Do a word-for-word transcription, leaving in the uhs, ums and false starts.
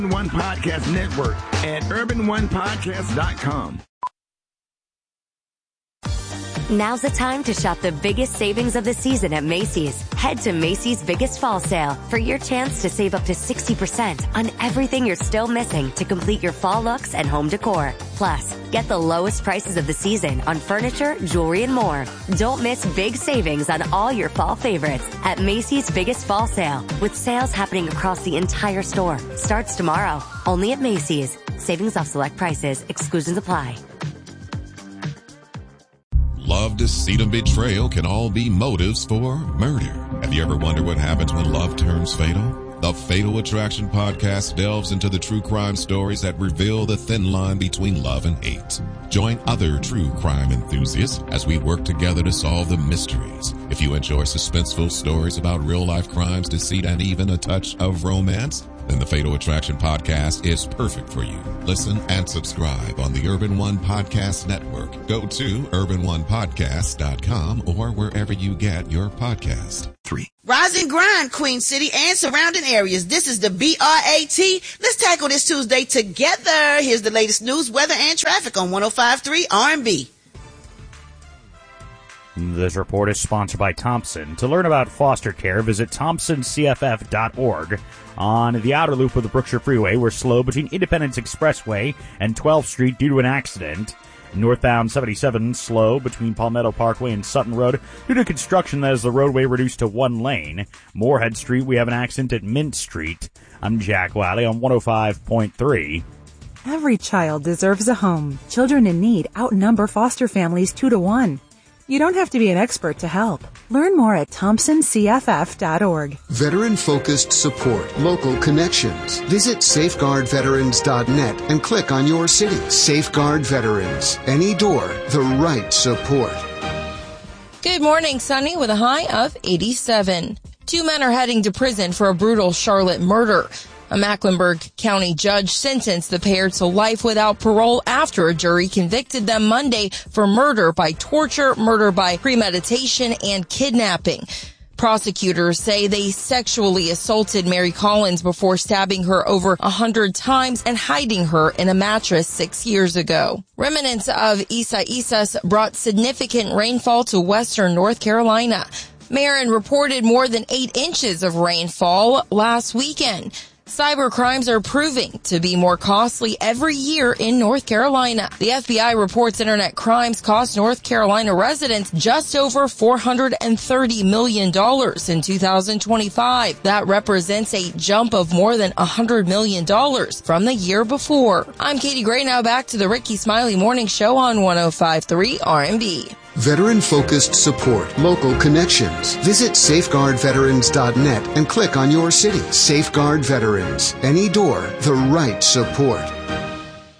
One Podcast Network at urban one podcast dot com. Now's the time to shop the biggest savings of the season at Macy's. Head to Macy's Biggest Fall Sale for your chance to save up to sixty percent on everything you're still missing to complete your fall looks and home decor. Plus, get the lowest prices of the season on furniture, jewelry, and more. Don't miss big savings on all your fall favorites at Macy's Biggest Fall Sale, with sales happening across the entire store. Starts tomorrow, only at Macy's. Savings off select prices. Exclusions apply. Love, deceit, and betrayal can all be motives for murder. Have you ever wondered what happens when love turns fatal? The Fatal Attraction podcast delves into the true crime stories that reveal the thin line between love and hate. Join other true crime enthusiasts as we work together to solve the mysteries. If you enjoy suspenseful stories about real-life crimes, deceit, and even a touch of romance, then the Fatal Attraction podcast is perfect for you. Listen and subscribe on the Urban One Podcast Network. Go to urban one podcast dot com or wherever you get your podcast. Three. Rise and grind, Queen City and surrounding areas. This is the B R A T. Let's tackle this Tuesday together. Here's the latest news, weather, and traffic on one oh five point three R and B. This report is sponsored by Thompson. To learn about foster care, visit thompson c f f dot org. On the outer loop of the Brookshire Freeway, we're slow between Independence Expressway and twelfth Street due to an accident. Northbound seventy-seven, slow between Palmetto Parkway and Sutton Road due to construction that has the roadway reduced to one lane. Moorhead Street, we have an accident at Mint Street. I'm Jack Wiley on one oh five point three. Every child deserves a home. Children in need outnumber foster families two to one. You don't have to be an expert to help. Learn more at thompson c f f dot org. Veteran-focused support, local connections. Visit safeguard veterans dot net and click on your city. Safeguard Veterans. Any door, the right support. Good morning, sunny with a high of eighty-seven. Two men are heading to prison for a brutal Charlotte murder. A Mecklenburg County judge sentenced the pair to life without parole after a jury convicted them Monday for murder by torture, murder by premeditation, and kidnapping. Prosecutors say they sexually assaulted Mary Collins before stabbing her over a hundred times and hiding her in a mattress six years ago. Remnants of Isa Isas brought significant rainfall to western North Carolina. Marin reported more than eight inches of rainfall last weekend. Cyber crimes are proving to be more costly every year in North Carolina. The F B I reports internet crimes cost North Carolina residents just over four hundred thirty million dollars in two thousand twenty-five. That represents a jump of more than one hundred million dollars from the year before. I'm Katie Gray, now back to the Ricky Smiley Morning Show on one oh five point three R and B. Veteran-focused support, local connections. Visit safeguard veterans dot net and click on your city. Safeguard Veterans. Any door, the right support.